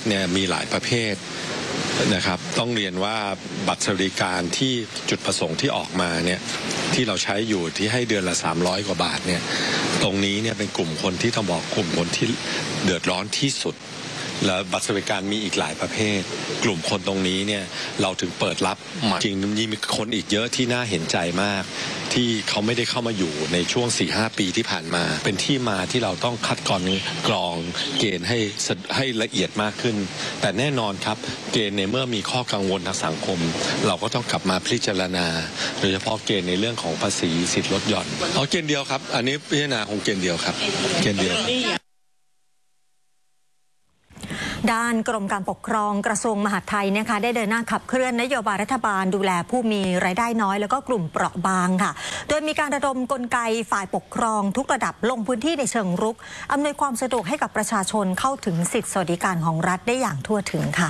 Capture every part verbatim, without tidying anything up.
เนี่ยมีหลายประเภทนะครับต้องเรียนว่าบัตรสวัสดิการที่จุดประสงค์ที่ออกมาเนี่ยที่เราใช้อยู่ที่ให้เดือนละสามร้อยกว่าบาทเนี่ยตรงนี้เนี่ยเป็นกลุ่มคนที่ต้องบอกกลุ่มคนที่เดือดร้อนที่สุดและบัตรสวัสดิการมีอีกหลายประเภทกลุ่มคนตรงนี้เนี่ยเราถึงเปิดรับจริงมีคนอีกเยอะที่น่าเห็นใจมากที่เขาไม่ได้เข้ามาอยู่ในช่วง สี่ห้า ปีที่ผ่านมาเป็นที่มาที่เราต้องคัดกรองกรองเกณฑ์ให้ให้ละเอียดมากขึ้นแต่แน่นอนครับเกณฑ์ในเมื่อมีข้อกังวลทางสังคมเราก็ต้องกลับมาพิจารณาโดยเฉพาะเกณฑ์ในเรื่องของภาษีสิทธิลดหย่อนเอาเกณฑ์เดียวครับอันนี้พิจารณาของเกณฑ์เดียวครับเกณฑ์เดียวด้านกรมการปกครองกระทรวงมหาดไทยนะคะได้เดินหน้าขับเคลื่อนนโยบายรัฐบาลดูแลผู้มีรายได้น้อยแล้วก็กลุ่มเปราะบางค่ะโดยมีการระดมกลไกฝ่ายปกครองทุกระดับลงพื้นที่ในเชิงรุกอำนวยความสะดวกให้กับประชาชนเข้าถึงสิทธิสวัสดิการของรัฐได้อย่างทั่วถึงค่ะ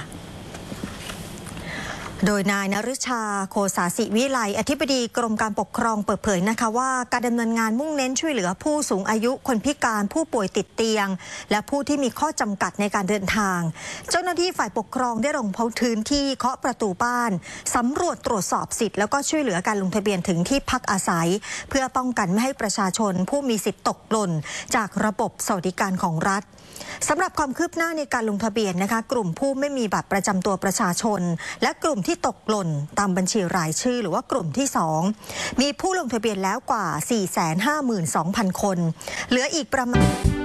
โดยนายนฤชาโคสาสิวิไลอธิบดีกรมการปกครองเปิดเผยนะคะว่าการดำเนินงานมุ่งเน้นช่วยเหลือผู้สูงอายุคนพิการผู้ป่วยติดเตียงและผู้ที่มีข้อจำกัดในการเดินทางเจ้าหน้าที่ฝ่ายปกครองได้ลงพื้นที่เคาะประตูบ้านสำรวจตรวจสอบสิทธิ์แล้วก็ช่วยเหลือการลงทะเบียนถึงที่พักอาศัยเพื่อป้องกันไม่ให้ประชาชนผู้มีสิทธิ์ตกหล่นจากระบบสวัสดิการของรัฐสำหรับความคืบหน้าในการลงทะเบียนนะคะกลุ่มผู้ไม่มีบัตรประจำตัวประชาชนและกลุ่มที่ตกหล่นตามบัญชีรายชื่อหรือว่ากลุ่มที่สองมีผู้ลงทะเบียนแล้วกว่า สี่แสนห้าหมื่นสองพัน คนเหลืออีกประมาณ